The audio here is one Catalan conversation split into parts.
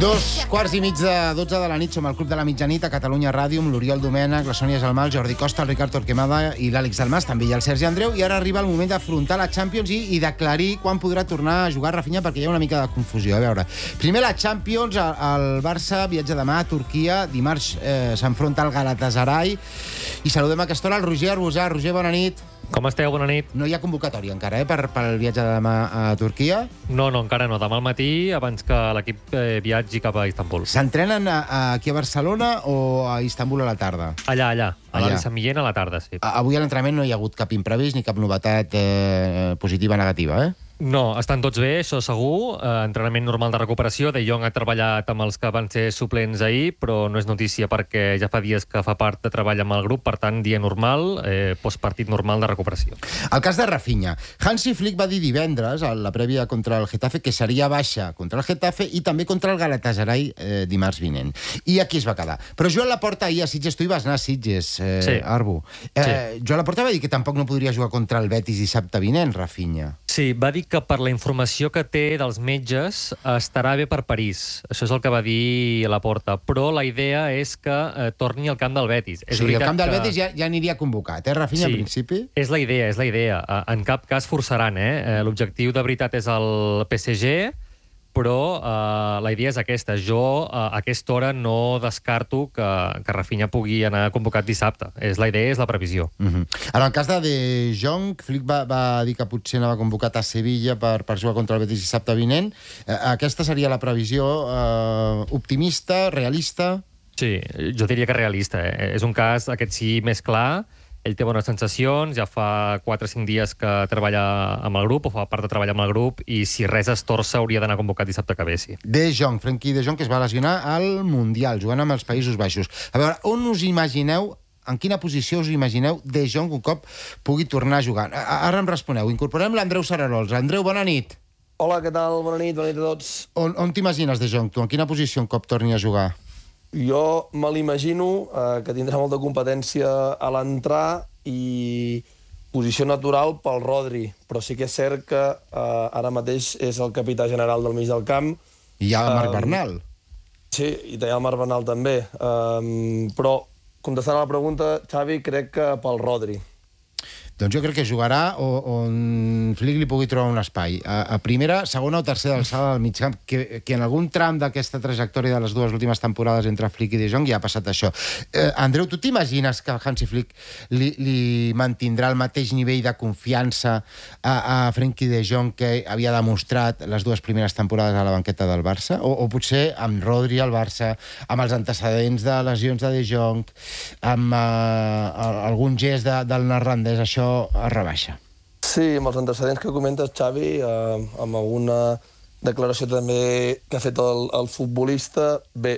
2:15 de la nit, som al Club de la Mitjanit a Catalunya Ràdio amb l'Oriol Domènech, la Sònia Gelmà, el Jordi Costa, el Ricard Torquemada i l'Àlex Dalmas, també hi ha el Sergi Andreu, i ara arriba el moment d'afrontar la Champions i d'aclarir quan podrà tornar a jugar Rafinha, perquè hi ha una mica de confusió. A veure, primer la Champions, el Barça viatja demà a Turquia, dimarts s'enfronta al Galatasaray, i saludem a aquesta hora el Roger Arbusà. Roger, bona nit. Com esteu? Bona nit. No hi ha convocatòria encara, pel viatge de demà a Turquia? No, encara no. Demà al matí, abans que l'equip viatgi cap a Istanbul. S'entrenen aquí a Barcelona o a Istanbul a la tarda? Allà. A l'Ali Sant Millén a la tarda, sí. Avui a l'entrenament no hi ha hagut cap imprevist ni cap novetat positiva o negativa, No, estan tots bé, això segur. Entrenament normal de recuperació. De Jong ha treballat amb els que van ser suplents ahir, però no és notícia perquè ja fa dies que fa part de treball amb el grup, per tant, dia normal, postpartit normal de recuperació. El cas de Rafinha. Hansi Flick va dir divendres, a la prèvia contra el Getafe, que seria baixa contra el Getafe i també contra el Galatasaray dimarts vinent. I aquí es va quedar. Però Joan Laporta ahir a Sitges, tu hi vas anar a Sitges, sí. Arbu. Sí. Joan Laporta va dir que tampoc no podria jugar contra el Betis dissabte vinent, Rafinha. Sí, va dir que per la informació que té dels metges estarà bé per París. Això és el que va dir Laporta. Però la idea és que torni al camp del Betis. O sigui, el camp del Betis ja aniria convocat, Rafinha, sí, al principi? És la idea. En cap cas forçaran, L'objectiu de veritat és el PSG, però la idea és aquesta. Jo, a aquesta hora, no descarto que Rafinha pugui anar convocat dissabte. La idea és la previsió. En el cas de Jong, Flick va dir que potser anava convocat a Sevilla per jugar contra el Betis dissabte vinent. Aquesta seria la previsió optimista, realista? Sí, jo diria que realista. És un cas, aquest sí, més clar. Ell té bones sensacions, ja fa 4 o 5 dies que treballa amb el grup, o fa part de treballar amb el grup, i si res es torça hauria d'anar convocat dissabte que ve, sí. De Jong, Frenkie de Jong, que es va lesionar al Mundial, jugant amb els Països Baixos. A veure, on us imagineu, en quina posició us imagineu De Jong un cop pugui tornar a jugar? Ara em responeu. Incorporem l'Andreu Sararols. Andreu, bona nit. Hola, què tal? Bona nit a tots. On t'imagines De Jong, tu? En quina posició un cop torni a jugar? Jo me l'imagino que tindrà molta competència a l'entrar i posició natural pel Rodri, però sí que és cert que ara mateix és el capità general del mig del camp. I hi ha Marc Bernal. Sí, i hi ha el Marc Bernal també. Però, contestant a la pregunta, Xavi, crec que pel Rodri. Doncs jo crec que jugarà on Flick li pugui trobar un espai. A primera, segona o tercera alçada del mig camp, que en algun tram d'aquesta trajectòria de les dues últimes temporades entre Flick i De Jong ja ha passat això. Andreu, tu t'imagines que Hansi Flick li mantindrà el mateix nivell de confiança a Frenkie De Jong que havia demostrat les dues primeres temporades a la banqueta del Barça? O potser amb Rodri al Barça, amb els antecedents de lesions de De Jong, amb algun gest del neerlandès, això es rebaixa. Sí, amb els antecedents que comentes, Xavi, amb alguna declaració també que ha fet el futbolista, bé,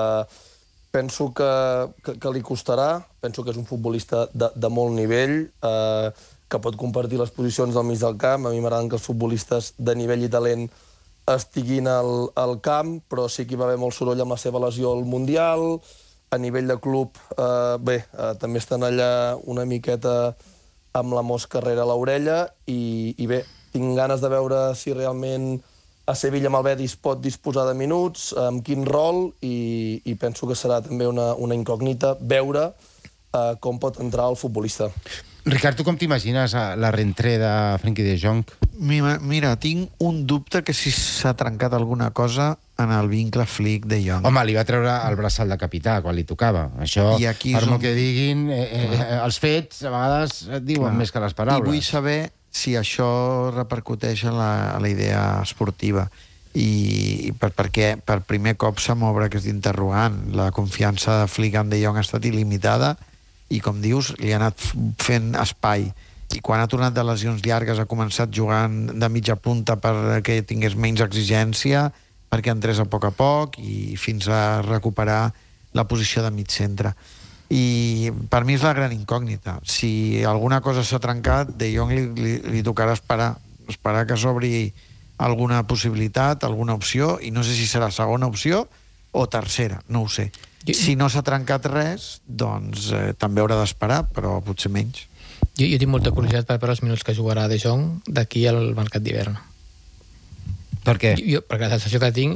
penso que li costarà, penso que és un futbolista de molt nivell, que pot compartir les posicions del mig del camp. A mi m'agraden que els futbolistes de nivell i talent estiguin al camp, però sí que hi va haver molt soroll amb la seva lesió al Mundial. A nivell de club, bé, també estan allà una miqueta amb la mosca rere l'orella i bé, tinc ganes de veure si realment a Sevilla amb el Betis pot disposar de minuts, amb quin rol, i penso que serà també una incògnita veure com pot entrar el futbolista. Ricard, tu com t'imagines la reentrée de Frenkie de Jong? Mira, tinc un dubte que si s'ha trencat alguna cosa en el vincle Flick de Jong. Home, li va treure el braçal de capità quan li tocava. Això, per molt que diguin, els fets a vegades et diuen més que les paraules. I vull saber si això repercuteix a la idea esportiva. I perquè per primer cop se m'obre aquest interrogant. La confiança de Flick en De Jong ha estat il·limitada i, com dius, li ha anat fent espai. I quan ha tornat de lesions llargues ha començat jugant de mitja punta perquè tingués menys exigència, perquè entrés a poc i fins a recuperar la posició de mig centre. I per mi és la gran incògnita. Si alguna cosa s'ha trencat, De Jong li tocarà esperar que s'obri alguna possibilitat, alguna opció, i no sé si serà segona opció o tercera, no ho sé. Si no s'ha trencat res, doncs també haurà d'esperar, però potser menys. Jo tinc molta curiositat per veure els minuts que jugarà De Jong d'aquí al mercat d'hivern. Per què? Perquè la sensació que tinc,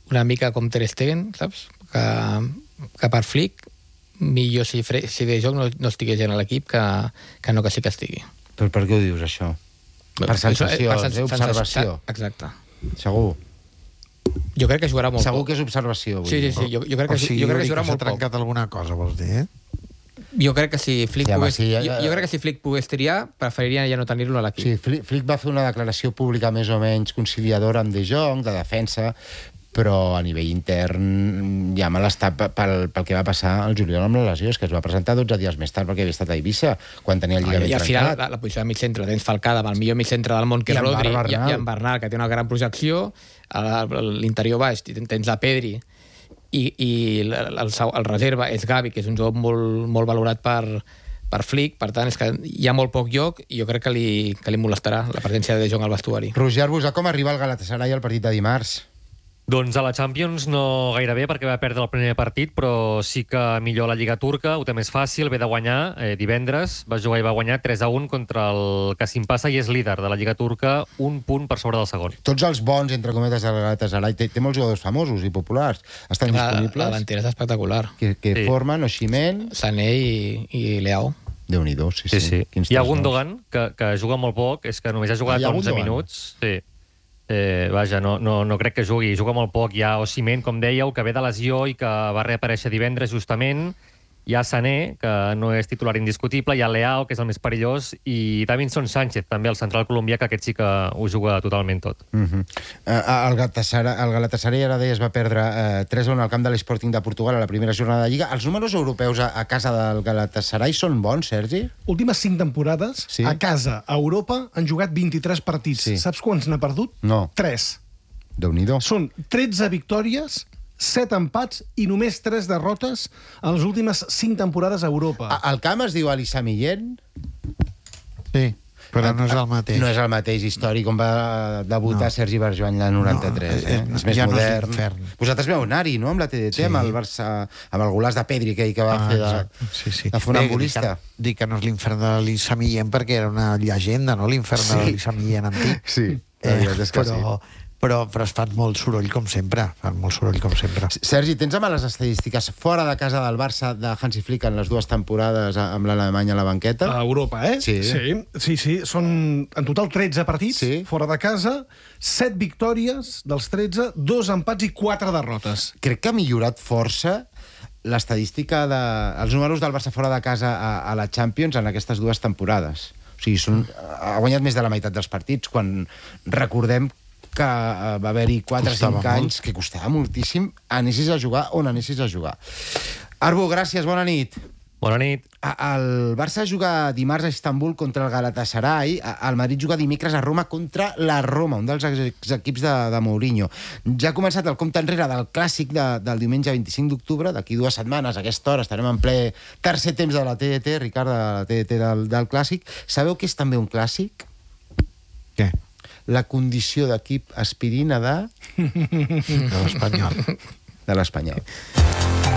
una mica com Ter Stegen, saps? Que per Flick, millor si De Jong no estigués en l'equip que no que sí que estigui. Però per què ho dius, això? Per sensacions, observació. Exacte. Segur. Jo crec que jugarà molt Segur poc. que és observació. Sí. Jo crec que jugarà molt s'ha trencat poc. alguna cosa, vols dir, Jo crec que si Flick Sí, home, pogués... sí, Jo crec que si Flick pogués triar, preferiria ja no tenir-lo a l'equip. Sí, Flick va fer una declaració pública més o menys conciliadora amb De Jong, de defensa, però a nivell intern ja me l'està pel que va passar al juliol amb la lesió, és que es va presentar 12 dies més tard perquè havia estat a Eivissa, quan tenia el lligament I al final, trencat. la posició de mig centre, tens Falcada amb el millor mig centre del món, que és Rodri, i en Bernal, que té una gran projecció, a l'interior baix tens la Pedri, i el reserva és Gavi, que és un jugador molt valorat per Flick, per tant, és que hi ha molt poc lloc i jo crec que li molestarà la presència de De Jong al vestuari. Roger Arbusà, com arriba el Galatasaray al partit de dimarts? Doncs a la Champions no gaire bé perquè va perdre el primer partit, però sí que millor a la Lliga Turca, ho té més fàcil, ve de guanyar divendres, va jugar i va guanyar 3-1 contra el Kasim Pasa i és líder de la Lliga Turca, un punt per sobre del segon. Tots els bons, entre cometes, del Galatasaray, té molts jugadors famosos i populars. Estan disponibles? La davantera és espectacular. Que sí. Formen Osimhen... Sané i Leao. Déu-n'hi-do, sí. Hi ha Gundogan, que juga molt poc, és que només ha jugat 11 minuts. Sí. Vaja, no crec que jugui, juga molt poc. Hi ha Osimhen, com dèieu, que ve de lesió i que va reaparèixer divendres justament. Hi ha Sané, que no és titular indiscutible, hi ha Leao, que és el més perillós, i Davinson Sánchez, també el central colombià, que aquest sí que ho juga totalment tot. El Galatasaray, ara deies, va perdre 3-1 al camp de l'Sporting de Portugal a la primera jornada de Lliga. Els números europeus a casa del Galatasaray són bons, Sergi? Últimes 5 temporades, sí. A casa, a Europa, han jugat 23 partits. Sí. Saps quants n'ha perdut? No. 3. Déu-n'hi-do. Són 13 victòries, 7 empats i només 3 derrotes en les últimes 5 temporades a Europa. El camp es diu Elisa Millén? Sí, però no és el mateix. No és el mateix històric com va debutar Sergi Barjuany l'any 93. És més ja modern. No. Vosaltres veu anar-hi, no?, amb la TDT, amb el Barça, amb el golaç de Pedri que va fer de funambulista. Dic que no és l'infern de l'Elisa Millén perquè era una llegenda, no?, l'infern de l'Elisa Millén antic. Sí, la veritat és que sí. Però es fan molt soroll, com sempre. Sergi, tens amb les estadístiques fora de casa del Barça de Hansi Flick en les 2 temporades amb l'Alemanya a la banqueta? A Europa, Sí. Sí. Són en total 13 partits fora de casa, 7 victòries dels 13, 2 empats i 4 derrotes. Crec que ha millorat força l'estadística els números del Barça fora de casa a la Champions en aquestes 2 temporades. O sigui, ha guanyat més de la meitat dels partits, quan recordem que va haver-hi 4 o 5 anys que costava moltíssim anessis a jugar on anessis a jugar. Arbu, gràcies, bona nit. Bona nit. El Barça juga dimarts a Istanbul contra el Galatasaray, el Madrid juga dimecres a Roma contra la Roma, un dels equips de Mourinho. Ja ha començat el compte enrere del clàssic del diumenge 25 d'octubre, d'aquí 2 setmanes, a aquesta hora, estarem en ple tercer temps de la TDT, Ricard, de la TDT del clàssic. Sabeu què és també un clàssic? Què? La condició d'equip aspirina de l'Espanyol.